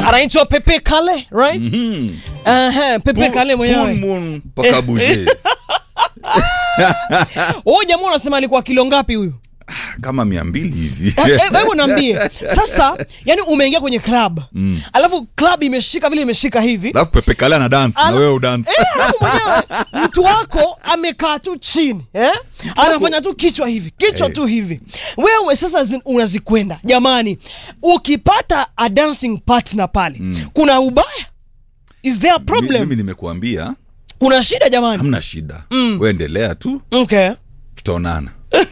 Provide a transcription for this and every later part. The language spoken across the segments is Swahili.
Anaitwa Pepe Kale, right? Pepe Kale mwenyewe. Moon paka bouger. Jamaa unasema alikuwa kilo ngapi huyu? Kama 200 hivi. Wewe niambie. Sasa, yani umeingia kwenye club. Alafu club imeshika vile imeshika hivi. Alafu Pepe Kale ana dance na wewe udance. Mtu wako amekaa tu chini, anafanya tu kichwa hivi, kichwa tu hivi. Wewe sasa unazikwenda. Jamani, ukipata a dancing partner pale, kuna ubaya? Is there a problem? Mimi nimekuambia kuna shida jamani. Hamna shida. Wewe endelea tu. Okay. Tutaonana.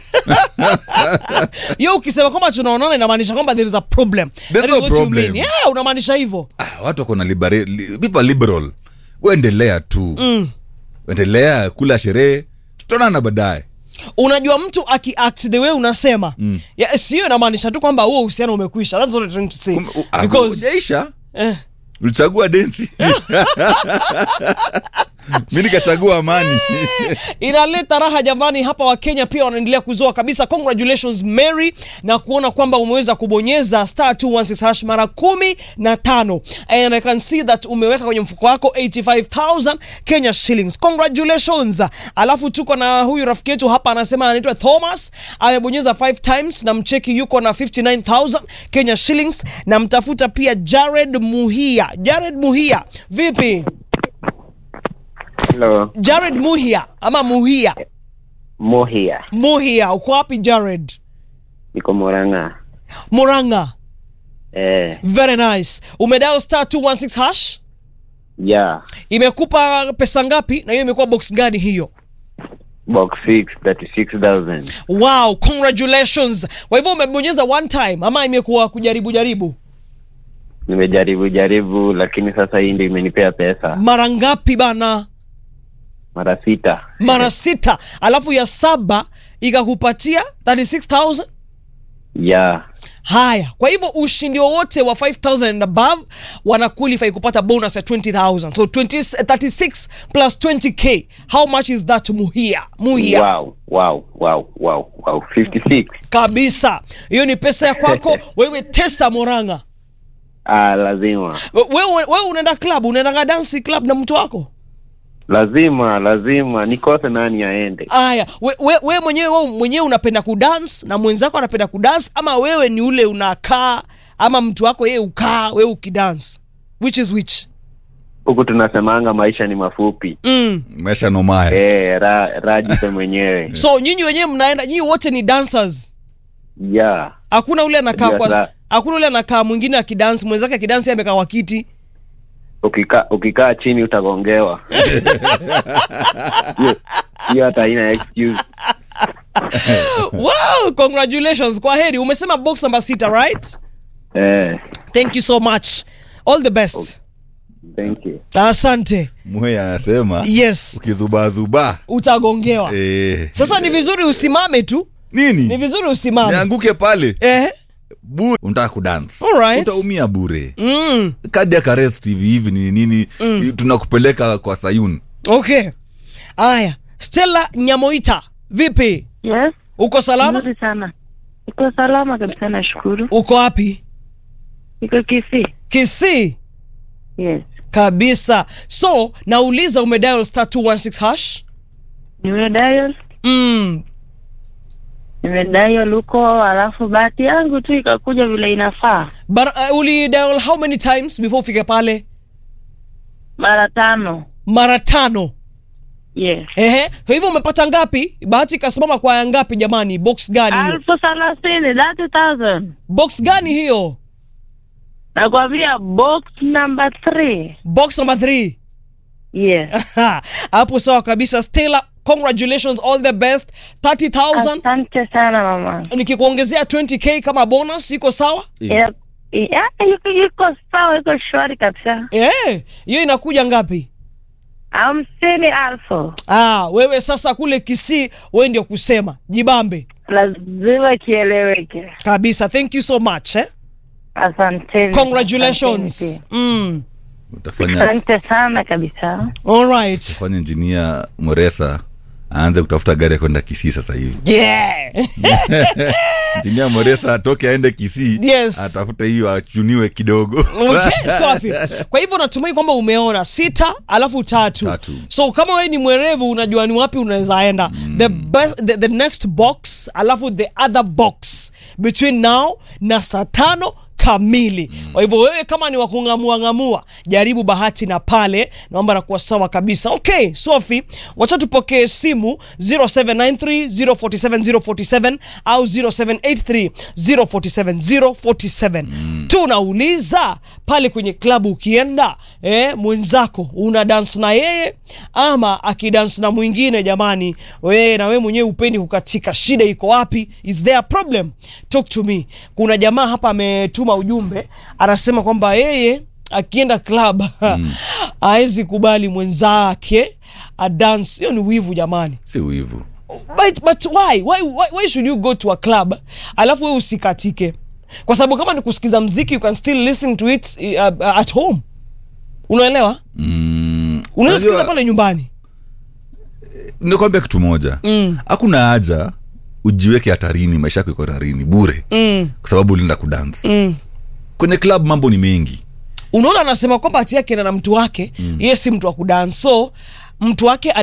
Yo ukisema kama tunaonana inamaanisha kwamba there is a problem. There's no problem. Unamaanisha hivyo. Watu wako na people liberal. Wewe endelea tu. Endelea kula sherehe. Tutaonana baadaye. Unajua mtu aki-act the way unasema. Sio inamaanisha tu kwamba huo uhusiano umekwisha. That's what I'm trying to say. Because Aisha ulichagua dance. Mimi nikachagua amani. Inaleta raha jamani, hapa wa Kenya pia wanaendelea kuzoa kabisa. Congratulations Mary, na kuona kwamba umeweza kubonyeza *216# mara 15, and I can see that umeweka kwenye mfuko wako 85,000 Kenya shillings. Congratulations. Alafu tuko na huyu rafiki yetu hapa anasema anaitwa Thomas, amebonyeza 5 times na mcheki yuko na 59,000 Kenya shillings. Na mtafuta pia Jared Muhia, vipi? Hello. Jared Muhia ama Muhia? Muhia, uko wapi Jared? Niko Murang'a. Very nice. Umedial *216#? Yeah. Imekupa pesa ngapi na hiyo imekuwa box gani hiyo? Box 6, 36,000. Wow, congratulations. Kwa hivyo umebonyeza one time ama imekuwa kujaribu? Nimejaribu lakini sasa hii ndio imenipea pesa. Mara ngapi bana? Mara 6. Alafu ya 7 ikakupatia 36,000? Yeah. Haya, kwa hivyo ushindi wote wa 5,000 and above wana qualify kupata bonus ya 20,000. So 36 plus 20k. How much is that Muhia? Wow. 56. Kabisa. Hiyo ni pesa ya kwako. Wewe Tesa Murang'a. Lazima. Wewe unaenda club, unaenda dance club na mtu wako? Lazima nikose nani aende. Haya, wewe mwenyewe unapenda kudance na mwenzako anapenda kudance, ama wewe ni ule unakaa, ama mtu wako yeye ukaa wewe ukidance? Which is which? Huko tunasemanga maisha ni mafupi. Maisha nomaya. Rajipe mwenyewe. So nyinyi wenyewe mnaenda, nyinyi wote ni dancers? Yeah. Hakuna ule anakaa mwingine akidance, mwenzake akidance yeye amekaa wakiti. Ukikaa chini utagongewa. Hiyo hata haina excuse. Wow, congratulations. Kwa heri. Umesema box number 6, right? Thank you so much. All the best. Thank you. Asante. Mwe anasema yes, ukizuba utagongewa. Sasa ni vizuri usimame tu. Nini? Ni vizuri usimame. Nianguke pale. Bure unataka kudance. Alright. Utaumia bure. Kadi ya arrest hivi nini tunakupeleka kwa Sayun. Okay. Aya, Stella Nyamoita, vipi? Yes. Uko salama? Nzuri sana. Uko salama kabisa, nashukuru. Uko wapi? Niko Kisii. Yes. Kabisa. So, nauliza umedial *216#? Nimedial huko, alafu bahati yangu tu ikakuja vile inafaa. Uli dial how many times before ufike pale? Mara 5. Mara 5? Yes. Kwa hivyo umepata ngapi? Bahati kasimama kwa ngapi jamani? Box gani hiyo? 30,000. Box gani hiyo? Nakwambia box number 3. Box number 3? Yes. Hapo sawa kabisa. Stella, congratulations, all the best. 30,000. Asante sana mama. Nikikuongezea 20k kama bonus, iko sawa? Yeah, iko sawa, iko shwari kabisa. Hiyo inakuja ngapi? 50,000. Wewe sasa kule Kisii, wewe ndio kusema. Jibambe. Lazima kieleweke. Kabisa. Thank you so much. Asante. Congratulations. Utafanya. Asante sana kabisa. All right. Fanya engineer Moresa aanze kutafuta gari ya kwenda Kisii sasa hivi. Yeah. Injinia Moresa atoke aende Kisii, Yes. atafute hiyo achuniwe kidogo. Okay, safi. Kwa hivyo natumai kwamba umeona 6 alafu 3. So kama wewe ni mwerevu unajua ni wapi unaweza enda. The next box alafu the other box between now na saa 5 kamili. Kwa hivyo wewe kama ni wakungamua jaribu bahati na pale naomba na kuwa sawa kabisa. Okay, Sophie, wacha tupokee simu 0793047047 au 0783047047. Tunauliza pale kwenye klabu ukienda, mwenzako una dance na yeye ama akidance na mwingine, jamani, wewe na wewe mwenyewe upendi kukatika, shida iko wapi? Is there a problem? Talk to me. Kuna jamaa hapa ametuma ujumbe anasema kwamba yeye akienda club haezi kubali mwenzake a dance. Hiyo ni wivu jamani. Si wivu. But why should you go to a club alafu wewe usikatike? Kwa sababu kama ni kusikiza mziki you can still listen to it at home. Unaelewa? Unaweza sikiza pale nyumbani. Nikwambia kitu moja. Hakuna haja ujiweke hatarini, maisha yako iko hatarini bure. Kwa sababu ulienda kudance. Kwenye club mambo ni mengi. Unaona anasema kwamba ati yake na mtu wake, yeye si mtu wa kudance. So mtu wake